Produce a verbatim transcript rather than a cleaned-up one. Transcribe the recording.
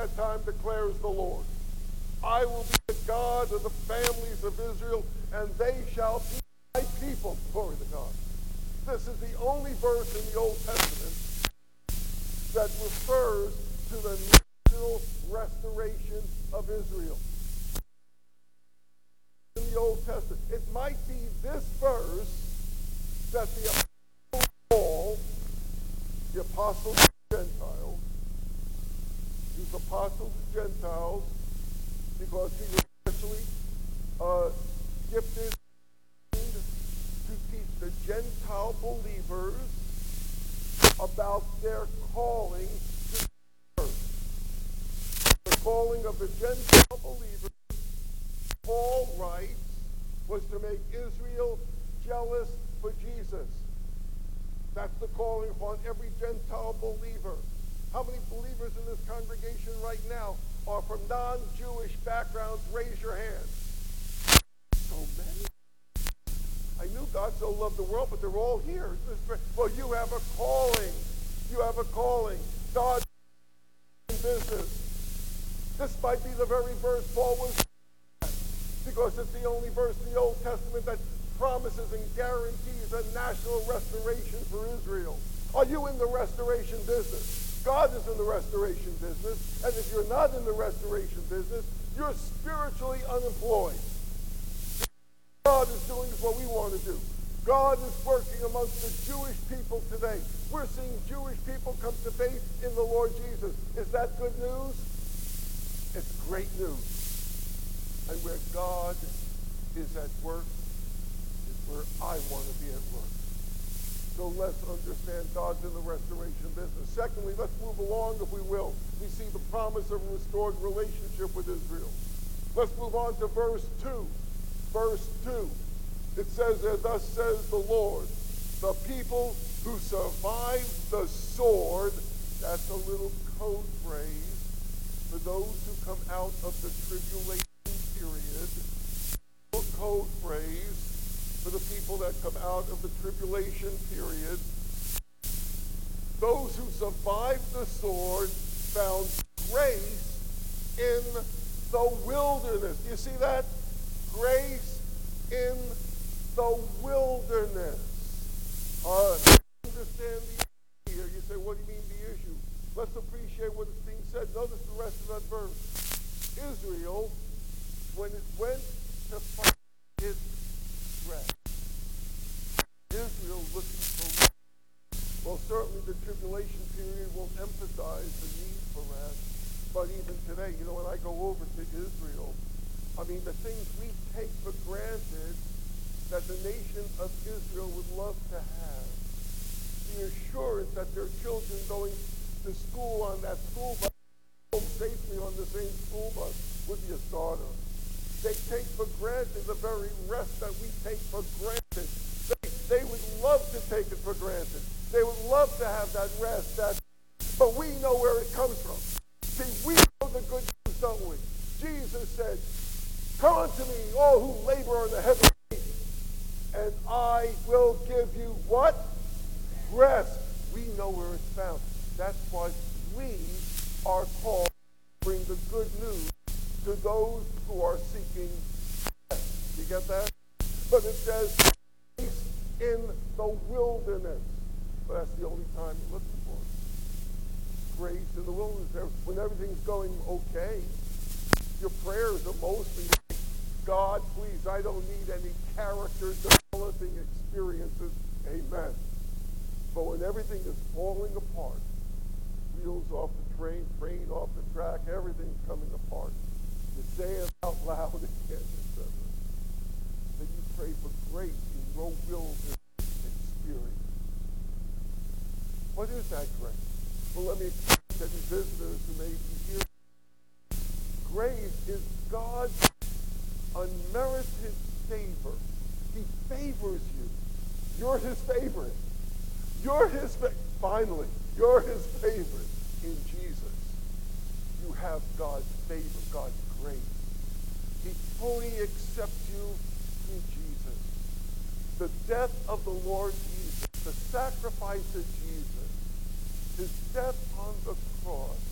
that time, declares the Lord. I will be the God of the families of Israel, and they shall be my people. Glory to God. This is the only verse in the Old Testament that refers to the national restoration of Israel. In the Old Testament, it might be this verse that the Apostle Paul, the Apostle of the Gentiles, he's Apostle of the Gentiles because he was especially uh, gifted to teach the Gentile believers about their calling to the earth. The calling of the Gentile believers, Paul writes, was to make Israel jealous for Jesus. That's the calling upon every Gentile believer. How many believers in this congregation right now are from non-Jewish backgrounds? Raise your hand. So many. I knew God so loved the world, but they're all here. Well, you have a calling. You have a calling. God in business. This might be the very verse Paul was, because it's the only verse in the Old Testament that promises and guarantees a national restoration for Israel. Are you in the restoration business? God is in the restoration business, and if you're not in the restoration business, you're spiritually unemployed. God is doing what we want to do. God is working amongst the Jewish people today. We're seeing Jewish people come to faith in the Lord Jesus. Is that good news? It's great news. And where God is at work is where I want to be at work. So let's understand God's in the restoration business. Secondly, let's move along, if we will. We see the promise of a restored relationship with Israel. Let's move on to verse two. Verse two. It says there, thus says the Lord, the people who survived the sword, that's a little code phrase for those who come out of the tribulation period, a little code phrase for the people that come out of the tribulation period. Those who survived the sword found grace in the wilderness. Do you see that? Grace in the wilderness. Uh, understand the issue here. You say, what do you mean the issue? Let's appreciate what is being said. Notice the rest of that verse. Israel, when it went to fight its rest. Israel looking for rest. Well, certainly the tribulation period will emphasize the need for rest. But even today, you know, when I go over to Israel, I mean, the things we take for granted that the nation of Israel would love to have. The assurance that their children going to school on that school bus, home safely on the same school bus, would be a starter. They take for granted the very rest that we take for granted. They, they would love to take it for granted. They would love to have that rest, that, but we know where it comes from. See, we know the good news, don't we? Jesus said, come unto me, all who labor on the heavy, and I will give you what? Rest. We know where it's found. That's why we are called to bring the good news to those who are seeking rest. You get that? But it says, grace in the wilderness. But that's the only time you're looking for it. Grace in the wilderness. When everything's going okay, your prayers are mostly like, God, please, I don't need any character developing experiences. Amen. But when everything is falling apart, wheels off the train, train off the track, everything's coming apart, you say it out loud again, et cetera. Then you pray for grace in your wilderness experience. What is that grace? Well, let me explain to any visitors who may be here. Grace is God's unmerited favor. He favors you. You're his favorite. You're his favorite. Finally, you're his favorite in Jesus. You have God's favor, God's grace. He fully accepts you through Jesus. The death of the Lord Jesus, the sacrifice of Jesus, his death on the cross